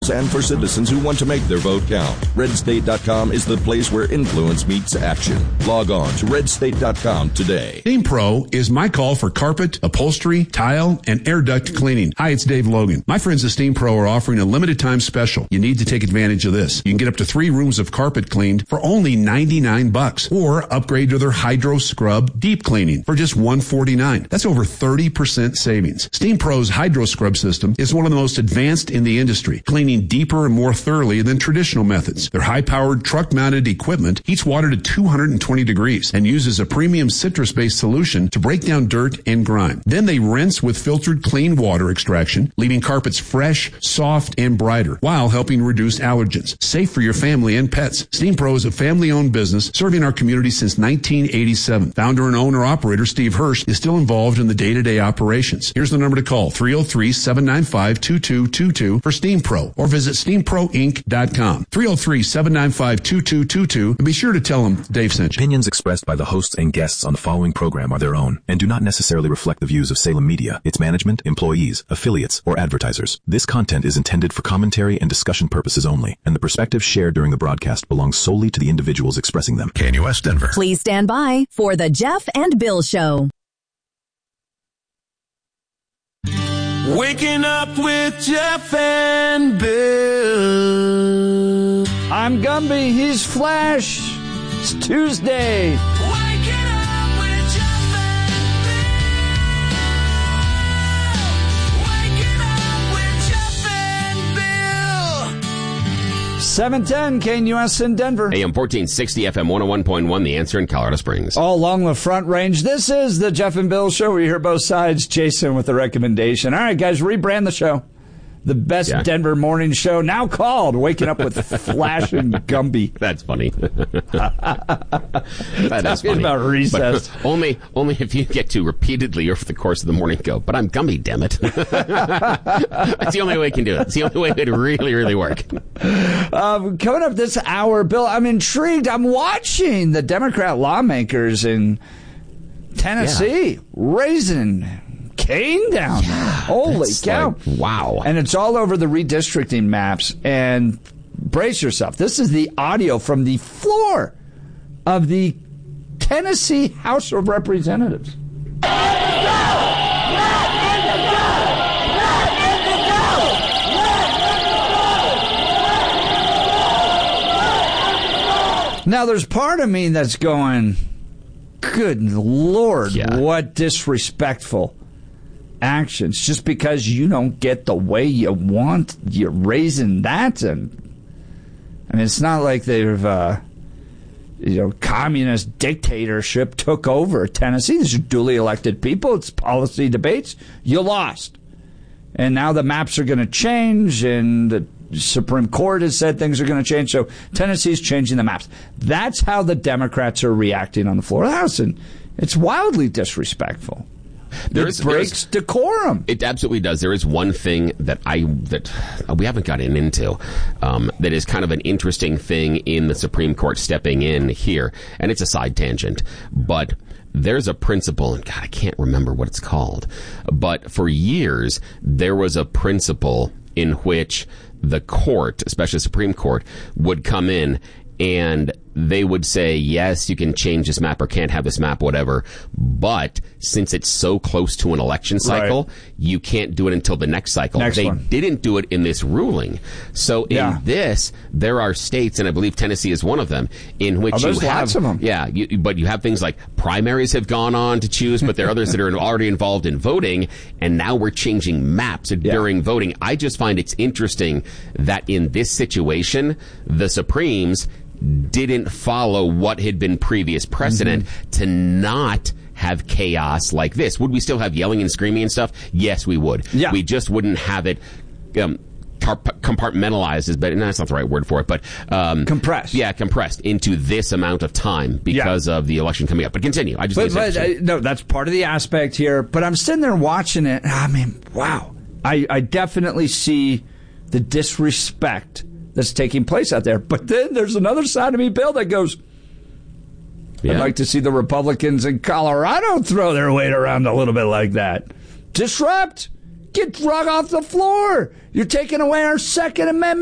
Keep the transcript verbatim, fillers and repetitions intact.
and for citizens who want to make their vote count. red state dot com is the place where influence meets action. Log on to red state dot com today. Steam Pro is my call for carpet, upholstery, tile, and air duct cleaning. Hi, it's Dave Logan. My friends at Steam Pro are offering a limited time special. You need to take advantage of this. You can get up to three rooms of carpet cleaned for only ninety-nine bucks, or upgrade to their Hydro Scrub deep cleaning for just one forty-nine. That's over thirty percent savings. Steam Pro's Hydro Scrub system is one of the most advanced in the industry, cleaning deeper and more thoroughly than traditional methods. Their high-powered truck-mounted equipment heats water to two hundred twenty degrees and uses a premium citrus-based solution to break down dirt and grime. Then they rinse with filtered clean water extraction, leaving carpets fresh, soft, and brighter, while helping reduce allergens. Safe for your family and pets. Steam Pro is a family-owned business serving our community since nineteen eighty-seven. Founder and owner-operator Steve Hirsch is still involved in the day-to-day operations. Here's the number to call, three oh three, seven nine five, two two two two for Steam Pro, or visit steam pro inc dot com. three oh three, seven nine five, two two two two, and be sure to tell them Dave sent you. Opinions expressed by the hosts and guests on the following program are their own and do not necessarily reflect the views of Salem Media, its management, employees, affiliates, or advertisers. This content is intended for commentary and discussion purposes only, and the perspectives shared during the broadcast belong solely to the individuals expressing them. K N U S Denver. Please stand by for the Jeff and Bill Show. Waking up with Jeff and Bill. I'm Gumby, he's Flash. It's Tuesday. Waking up with Jeff and Bill. Waking up with Jeff and Bill. seven ten K N U S in Denver. A M fourteen sixty, F M one oh one point one, The Answer in Colorado Springs. All along the Front Range. This is the Jeff and Bill Show. We hear both sides. Jason with the recommendation. All right, guys, rebrand the show. The best yeah. Denver morning show now called Waking Up with Flash and Gumby. That's funny. That is funny. About recess. But only, only if you get to repeatedly over the course of the morning go, but I'm Gumby, damn it. That's the only way we can do it. It's the only way it would really, really work. Um, coming up this hour, Bill, I'm intrigued. I'm watching the Democrat lawmakers in Tennessee yeah. raising Kane down there. Yeah, Holy cow. Like, wow. And it's all over the redistricting maps. And brace yourself. This is the audio from the floor of the Tennessee House of Representatives. Now, there's part of me that's going, good Lord, yeah. what disrespectful actions. Just because you don't get the way you want, you're raising that. And I mean, it's not like they've, uh, you know, communist dictatorship took over Tennessee. These are duly elected people. It's policy debates. You lost. And now the maps are going to change, and the Supreme Court has said things are going to change. So Tennessee's changing the maps. That's how the Democrats are reacting on the floor of the House. And it's wildly disrespectful. There it is, breaks decorum. It absolutely does. There is one thing that I that we haven't gotten into um, that is kind of an interesting thing in the Supreme Court stepping in here, and it's a side tangent, but there's a principle, and God, I can't remember what it's called, but for years there was a principle in which the court, especially the Supreme Court, would come in and they would say, yes, you can change this map or can't have this map, whatever. But since it's so close to an election cycle, right. you can't do it until the next cycle. Next they one. didn't do it in this ruling. So in yeah. this, there are states, and I believe Tennessee is one of them, in which oh, you there's have, lots of them. yeah, you, but you have things like primaries have gone on to choose, but there are others that are already involved in voting, and now we're changing maps yeah. during voting. I just find it's interesting that in this situation, the Supremes didn't follow what had been previous precedent mm-hmm. to not have chaos like this. Would we still have yelling and screaming and stuff? Yes, we would. Yeah. We just wouldn't have it um, compartmentalized, is but no, that's not the right word for it, but um, compressed. Yeah, compressed into this amount of time because yeah. of the election coming up. But continue. I just but, but uh, no, that's part of the aspect here. But I'm sitting there watching it. I mean, wow. I, I definitely see the disrespect that's taking place out there. But then there's another side of me, Bill, that goes, yeah. I'd like to see the Republicans in Colorado throw their weight around a little bit like that. Disrupt. get drug off the floor. You're taking away our Second Amendment